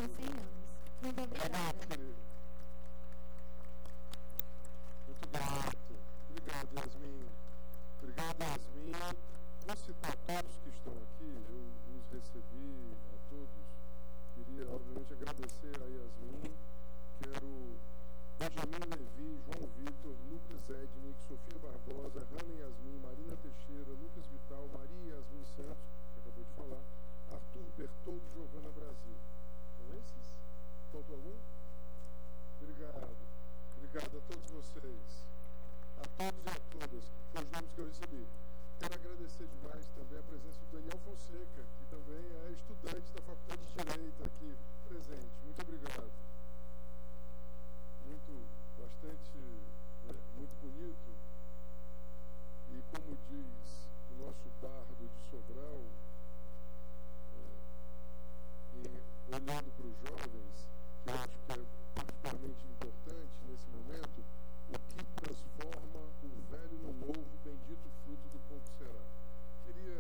fazer 100 anos. Muito obrigada. Muito grato. Obrigado, Yasmin. Obrigado, Yasmin. Vou citar todos que estão aqui, eu os recebi a todos. Queria, obviamente, agradecer a Yasmin. Quero Benjamin Levi, João Vitor, Lucas Ednick, Sofia Barbosa, Hanna Yasmin, Marina Teixeira,